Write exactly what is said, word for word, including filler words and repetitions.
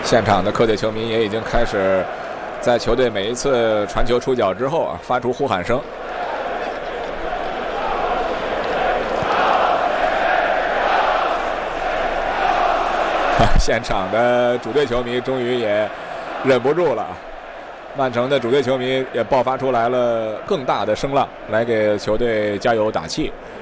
现场的客队球迷也已经开始在球队每一次传球出脚之后啊，发出呼喊声。现场的主队球迷终于也忍不住了，曼城的主队球迷也爆发出来了更大的声浪，来给球队加油打气。